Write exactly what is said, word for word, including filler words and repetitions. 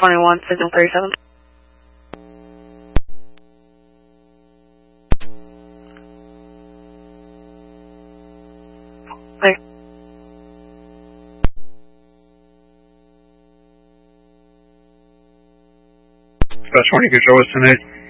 twenty-one, signal thirty-seven. Hey. Best morning control is tonight.